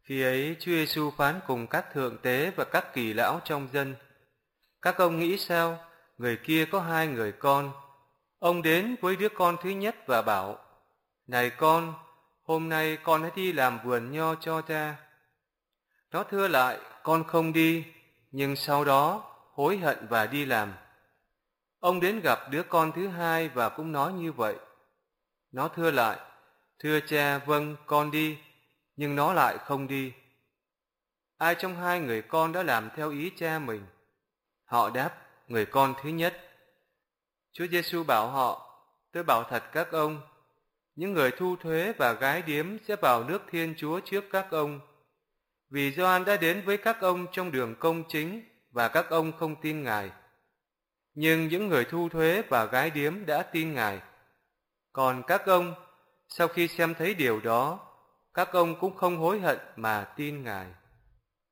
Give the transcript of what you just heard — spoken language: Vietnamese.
Khi ấy Chúa Giêsu phán cùng các thượng tế và các kỳ lão trong dân: các ông nghĩ sao? Người kia có 2 người con. Ông đến với đứa con thứ nhất và bảo: này con, hôm nay con hãy đi làm vườn nho cho cha. Nó thưa lại: con không đi. Nhưng sau đó hối hận và đi làm. Ông đến gặp đứa con thứ hai và cũng nói như vậy. Nó thưa lại: thưa cha, vâng, con đi. Nhưng nó lại không đi. Ai trong 2 người con đã làm theo ý cha mình? Họ đáp: người con thứ nhất. Chúa Giêsu bảo họ: tôi bảo thật các ông, những người thu thuế và gái điếm sẽ vào nước Thiên Chúa trước các ông. Vì Gioan đã đến với các ông trong đường công chính và các ông không tin Ngài. Nhưng những người thu thuế và gái điếm đã tin Ngài. Còn các ông, sau khi xem thấy điều đó, các ông cũng không hối hận mà tin Ngài.